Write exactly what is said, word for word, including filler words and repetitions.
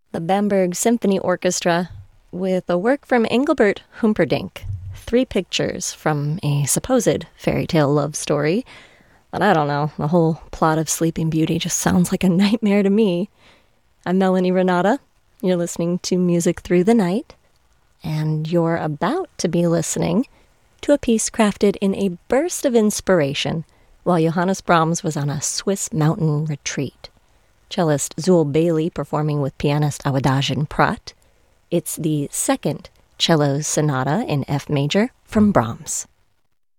The Bamberg Symphony Orchestra with a work from Engelbert Humperdinck, three pictures from a supposed fairy tale love story. But I don't know, the whole plot of Sleeping Beauty just sounds like a nightmare to me. I'm Melanie Renata. You're listening to Music Through the Night, and you're about to be listening to a piece crafted in a burst of inspiration while Johannes Brahms was on a Swiss mountain retreat. Cellist Zul Bailey performing with pianist Awadagin Prat. It's the second cello sonata in F major from Brahms.